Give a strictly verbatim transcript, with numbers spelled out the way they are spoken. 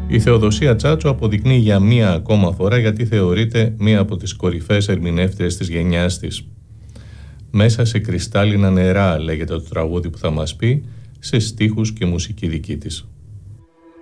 Η Θεοδοσία Τσάτσο αποδεικνύει για μία ακόμα φορά γιατί θεωρείται μία από τις κορυφαίες ερμηνεύτριες της γενιάς της. «Μέσα σε κρυστάλλινα νερά» λέγεται το τραγούδι που θα μας πει, σε στίχους και μουσική δική της.